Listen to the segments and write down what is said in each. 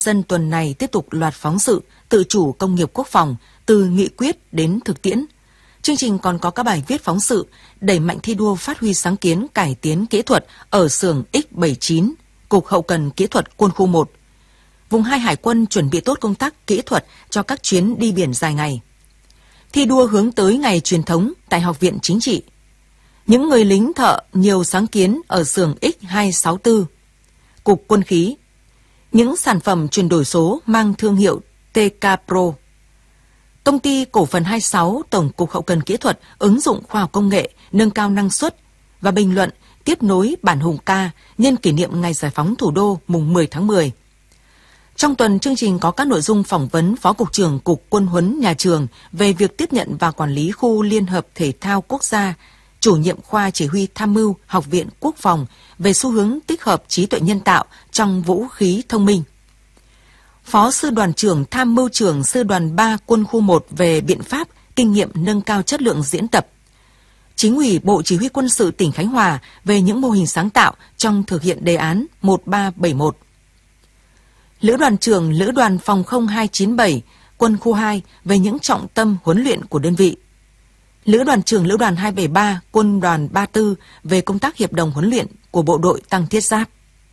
Dân tuần này tiếp tục loạt phóng sự tự chủ công nghiệp quốc phòng từ nghị quyết đến thực tiễn. Chương trình còn có các bài viết phóng sự đẩy mạnh thi đua phát huy sáng kiến cải tiến kỹ thuật ở xưởng X79, Cục Hậu cần Kỹ thuật Quân khu 1. Vùng 2 Hải quân chuẩn bị tốt công tác kỹ thuật cho các chuyến đi biển dài ngày. Thi đua hướng tới ngày truyền thống tại Học viện Chính trị. Những người lính thợ nhiều sáng kiến ở xưởng X264, Cục Quân khí. Những sản phẩm chuyển đổi số mang thương hiệu TK Pro. Công ty cổ phần 26 Tổng cục Hậu cần Kỹ thuật ứng dụng khoa học công nghệ nâng cao năng suất và bình luận tiếp nối bản hùng ca nhân kỷ niệm ngày giải phóng thủ đô mùng 10 tháng 10. Trong tuần, chương trình có các nội dung phỏng vấn Phó Cục trưởng Cục Quân huấn Nhà trường về việc tiếp nhận và quản lý khu Liên hợp Thể thao Quốc gia, chủ nhiệm khoa chỉ huy tham mưu Học viện Quốc phòng về xu hướng tích hợp trí tuệ nhân tạo trong vũ khí thông minh. Phó Sư đoàn trưởng tham mưu trưởng Sư đoàn 3 Quân khu 1 về biện pháp, kinh nghiệm nâng cao chất lượng diễn tập. Chính ủy Bộ Chỉ huy Quân sự tỉnh Khánh Hòa về những mô hình sáng tạo trong thực hiện đề án 1371. Lữ đoàn trưởng Lữ đoàn Phòng không 297, Quân khu 2 về những trọng tâm huấn luyện của đơn vị. Lữ đoàn trưởng Lữ đoàn 273, Quân đoàn 34 về công tác hiệp đồng huấn luyện của bộ đội tăng thiết giáp.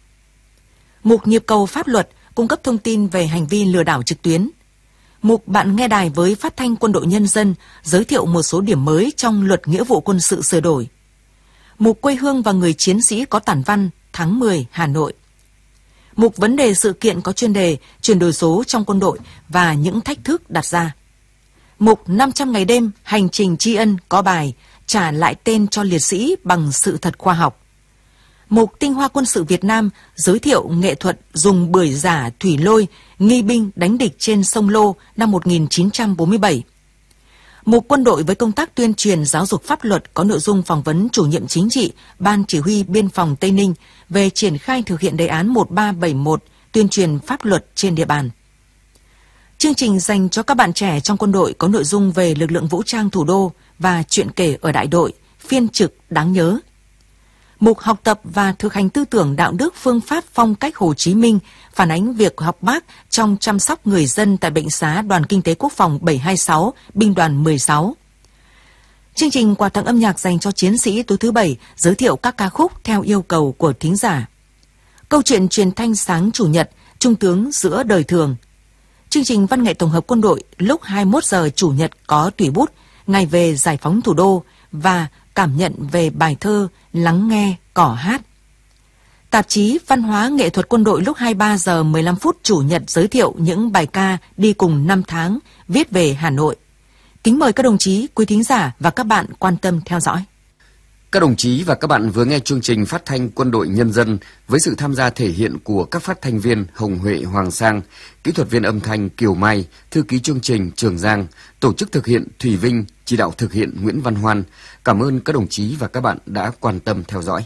Mục nhịp cầu pháp luật cung cấp thông tin về hành vi lừa đảo trực tuyến. Mục bạn nghe đài với Phát thanh Quân đội Nhân dân giới thiệu một số điểm mới trong luật nghĩa vụ quân sự sửa đổi. Mục quê hương và người chiến sĩ có tản văn tháng 10 Hà Nội. Mục vấn đề sự kiện có chuyên đề chuyển đổi số trong quân đội và những thách thức đặt ra. Mục 500 ngày đêm hành trình tri ân có bài trả lại tên cho liệt sĩ bằng sự thật khoa học. Mục tinh hoa quân sự Việt Nam giới thiệu nghệ thuật dùng bưởi giả thủy lôi nghi binh đánh địch trên sông Lô năm 1947. Mục quân đội với công tác tuyên truyền giáo dục pháp luật có nội dung phỏng vấn chủ nhiệm chính trị Ban Chỉ huy Biên phòng Tây Ninh về triển khai thực hiện đề án 1371 tuyên truyền pháp luật trên địa bàn. Chương trình dành cho các bạn trẻ trong quân đội có nội dung về lực lượng vũ trang thủ đô và chuyện kể ở đại đội, phiên trực đáng nhớ. Mục học tập và thực hành tư tưởng đạo đức phương pháp phong cách Hồ Chí Minh phản ánh việc học Bác trong chăm sóc người dân tại Bệnh xá Đoàn Kinh tế Quốc phòng 726, Binh đoàn 16. Chương trình quà tặng âm nhạc dành cho chiến sĩ tối thứ Bảy giới thiệu các ca khúc theo yêu cầu của thính giả. Câu chuyện truyền thanh sáng Chủ nhật, Trung tướng giữa đời thường. Chương trình văn nghệ tổng hợp quân đội lúc 21 giờ Chủ nhật có tùy bút, ngày về giải phóng thủ đô và cảm nhận về bài thơ Lắng nghe cỏ hát. Tạp chí Văn hóa nghệ thuật quân đội lúc 23 giờ 15 phút Chủ nhật giới thiệu những bài ca đi cùng năm tháng viết về Hà Nội. Kính mời các đồng chí, quý thính giả và các bạn quan tâm theo dõi. Các đồng chí và các bạn vừa nghe chương trình phát thanh Quân đội Nhân dân với sự tham gia thể hiện của các phát thanh viên Hồng Huệ, Hoàng Sang, kỹ thuật viên âm thanh Kiều Mai, thư ký chương trình Trường Giang, tổ chức thực hiện Thùy Vinh, chỉ đạo thực hiện Nguyễn Văn Hoan. Cảm ơn các đồng chí và các bạn đã quan tâm theo dõi.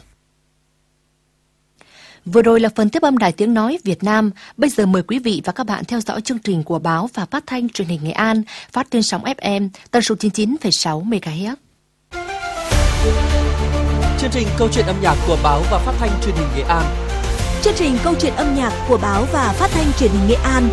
Vừa rồi là phần tiếp âm Đài Tiếng Nói Việt Nam. Bây giờ mời quý vị và các bạn theo dõi chương trình của báo và phát thanh truyền hình Nghệ An, phát trên sóng FM tần số 99,6 MHz. Chương trình Câu chuyện âm nhạc của báo và phát thanh truyền hình Nghệ An. Chương trình Câu chuyện âm nhạc của báo và phát thanh truyền hình Nghệ An.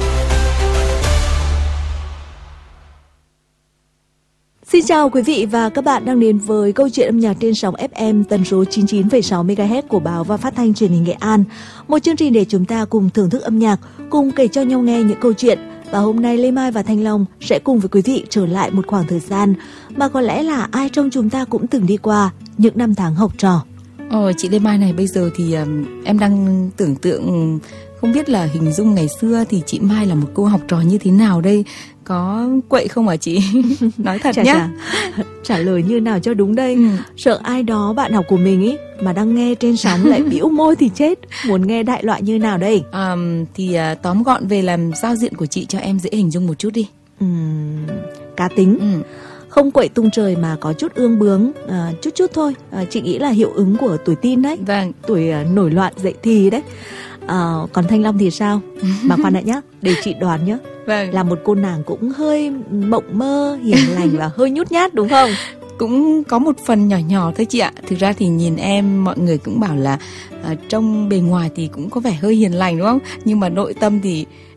Xin chào quý vị và các bạn đang đến với câu chuyện âm nhạc trên sóng FM tần số 99,6 MHz của báo và phát thanh truyền hình Nghệ An. Một chương trình để chúng ta cùng thưởng thức âm nhạc, cùng kể cho nhau nghe những câu chuyện. Và hôm nay Lê Mai và Thanh Long sẽ cùng với quý vị trở lại một khoảng thời gian mà có lẽ là ai trong chúng ta cũng từng đi qua, những năm tháng học trò. Chị Lê Mai này, bây giờ thì em đang tưởng tượng không biết là hình dung ngày xưa thì chị Mai là một cô học trò như thế nào đây? Có quậy không hả chị? Nói thật nhá. Trả lời như nào cho đúng đây? Sợ ai đó bạn học của mình ý mà đang nghe trên sóng lại bĩu môi thì chết. Muốn nghe đại loại như nào đây? Tóm gọn về làm giao diện của chị cho em dễ hình dung một chút đi. Cá tính. Không quậy tung trời mà có chút ương bướng, chút thôi. Chị nghĩ là hiệu ứng của tuổi teen đấy. Vâng. Tuổi nổi loạn dậy thì đấy. Còn Thanh Long thì sao? Mà khoan đã nhá, để chị đoán nhá. Vâng. Là một cô nàng cũng hơi mộng mơ, hiền lành và hơi nhút nhát đúng không? Cũng có một phần nhỏ nhỏ thôi chị ạ. Thực ra thì nhìn em mọi người cũng bảo là trong bề ngoài thì cũng có vẻ hơi hiền lành đúng không? Nhưng mà nội tâm thì